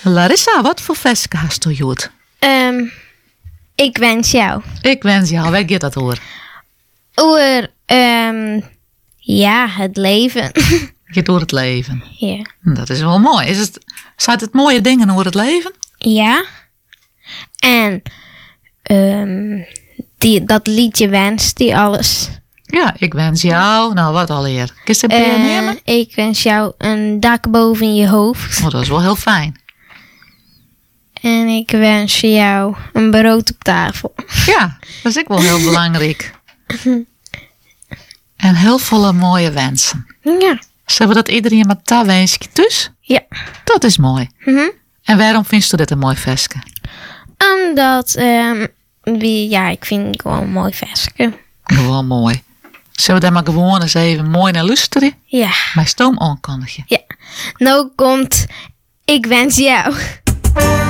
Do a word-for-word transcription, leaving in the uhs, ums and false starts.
Larissa, wat voor versje hast je goed? Um, ik wens jou. Ik wens jou, waar gaat dat hoor? Oer, um, ja, het leven. Je door het leven. Ja. Dat is wel mooi. Is het, zijn het mooie dingen over het leven? Ja. En um, die, dat liedje wenst die alles. Ja, ik wens jou, nou wat alweer. Kun je het bij je nemen? Uh, ik wens jou een dak boven je hoofd. Oh, dat is wel heel fijn. En ik wens jou een brood op tafel. Ja, dat is ook wel heel belangrijk. En heel veel mooie wensen. Ja. Zullen we dat iedereen met dat wensje dus? Ja. Dat is mooi. Mm-hmm. En waarom vind je dit een mooi versje? Omdat, um, wie, ja, ik vind het gewoon een mooi versje. Gewoon mooi. Zullen we daar maar gewoon eens even mooi naar luisteren? Ja. Mijn stoom aankondigen. Ja. Nou komt, ik wens jou.